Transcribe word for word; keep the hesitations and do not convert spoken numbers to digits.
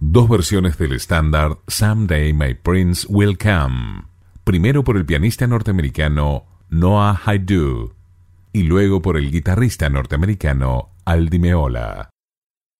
dos versiones del estándar Someday My Prince Will Come, primero por el pianista norteamericano Noah Hyde y luego por el guitarrista norteamericano Al Di Meola.